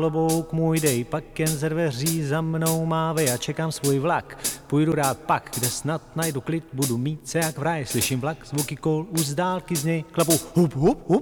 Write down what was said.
Klobouk můj dej, pak jen ze dveří za mnou mávej a čekám svůj vlak. Půjdu rád pak, kde snad najdu klid, budu mít se jak v ráji. Slyším vlak, zvuky kol, už z dálky z něj klapou hup, hup, hup.